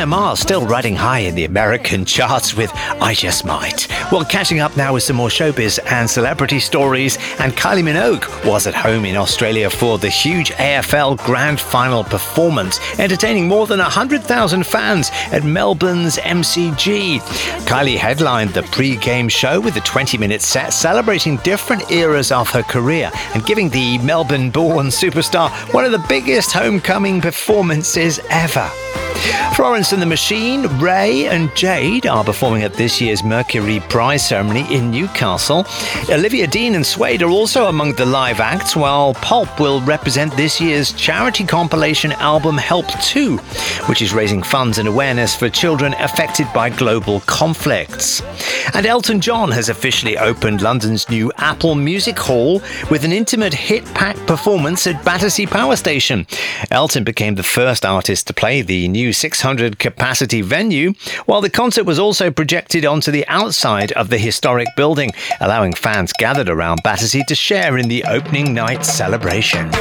Bruno Mars still riding high in the American charts with I Just Might. Well, catching up now with some more showbiz and celebrity stories, and Kylie Minogue was at home in Australia for the huge AFL Grand Final performance, entertaining more than 100,000 fans at Melbourne's MCG. Kylie headlined the pre-game show with a 20-minute set celebrating different eras of her career and giving the Melbourne-born superstar one of the biggest homecoming performances ever. Florence and the Machine, Ray and Jade are performing at this year's Mercury Prize ceremony in Newcastle. Olivia Dean and Suede are also among the live acts, while Pulp will represent this year's charity compilation album Help 2, which is raising funds and awareness for children affected by global conflicts. And Elton John has officially opened London's new Apple Music Hall with an intimate hit-packed performance at Battersea Power Station. Elton became the first artist to play the new 600-capacity venue, while the concert was also projected onto the outside of the historic building, allowing fans gathered around Battersea to share in the opening night celebration.